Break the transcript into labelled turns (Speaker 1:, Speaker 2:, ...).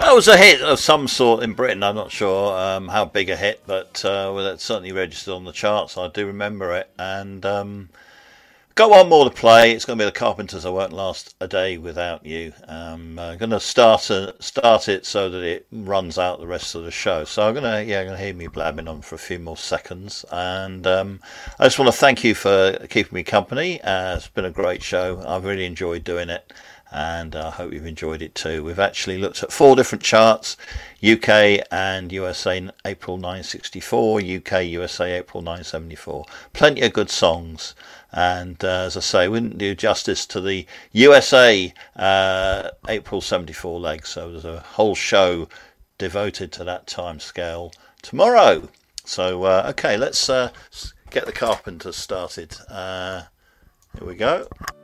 Speaker 1: It was a hit of some sort in Britain. I'm not sure how big a hit, but well, it certainly registered on the charts. I do remember it. And got one more to play. It's going to be the Carpenters. I Won't Last a Day Without You. I'm going to start it so that it runs out the rest of the show. So I'm going to hear me blabbing on for a few more seconds. And I just want to thank you for keeping me company. It's been a great show. I've really enjoyed doing it. And I hope you've enjoyed it too. We've actually looked at 4 different charts: UK and USA April 1964, UK USA April 1974. Plenty of good songs, and as I say, we didn't do justice to the USA April 74 leg, so there's a whole show devoted to that time scale tomorrow. So okay, let's get the Carpenters started. Here we go.